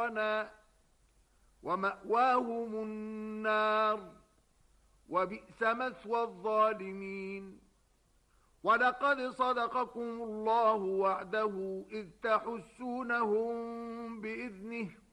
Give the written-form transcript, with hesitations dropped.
كفرنا ومأواهم النار وبئس مثوى الظالمين. ولقد صدقكم الله وعده إذ تحسونهم بإذنه